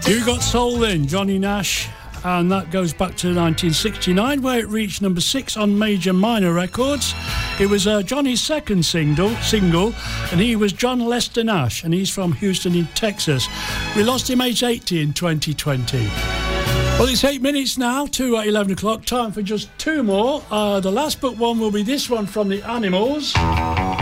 You Got Soul then, Johnny Nash, and that goes back to 1969, where it reached number 6 on Major Minor Records. It was Johnny's second single, and he was John Lester Nash, and he's from Houston in Texas. We lost him age 80 in 2020. Well, it's 8 minutes now to 11 o'clock. Time for just two more. The last but one will be this one from the Animals.